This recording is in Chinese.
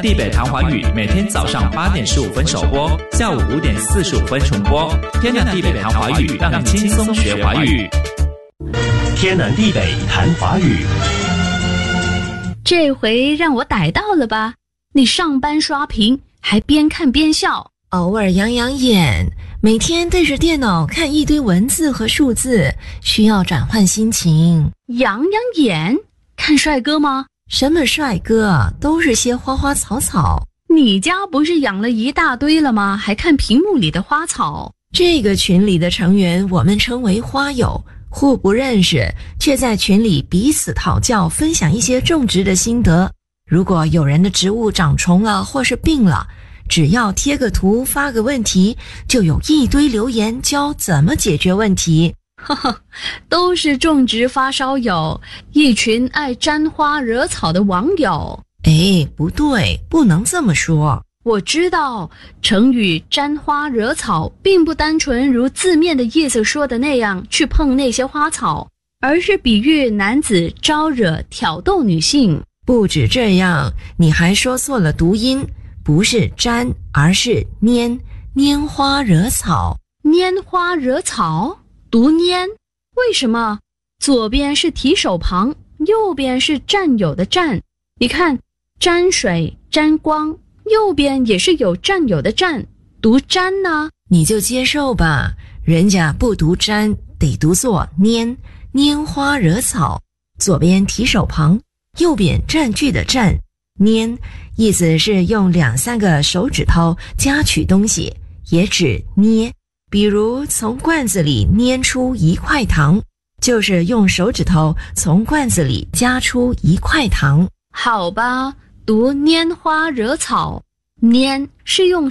地北谈华语每天早上8点15分首播，下午5点45分重播。天南地北谈华语，让你轻松学华语。 天南地北谈华语。 这回让我逮到了吧？你上班刷屏，还边看边笑， 偶尔养养眼，每天对着电脑看一堆文字和数字，需要转换心情。 养养眼？看帅哥吗？ 什么帅哥？都是些花花草草。 你家不是养了一大堆了吗？还看屏幕里的花草。 这个群里的成员我们称为花友，互不认识，却在群里彼此讨教，分享一些种植的心得。如果有人的植物长虫了或是病了，只要贴个图发个问题，就有一堆留言教怎么解决问题。 呵呵，都是种植发烧友，一群爱沾花惹草的网友。 哎，不对，不能这么说。 我知道成语沾花惹草并不单纯如字面的意思说的那样去碰那些花草，而是比喻男子招惹挑逗女性。 不止这样，你还说错了读音，不是沾而是拈，拈花惹草。 拈花惹草读拈，为什么？左边是提手旁，右边是占有的占。你看，沾水沾光，右边也是有占有的占，读沾呢？ 你就接受吧，人家不读沾，得读作拈，拈花惹草。左边提手旁，右边占据的占。拈意思是用2-3个手指头夹取东西，也指捏。比如从罐子里拈出一块糖，就是用手指头从罐子里夹出一块糖。 好吧，读拈花惹草，拈是用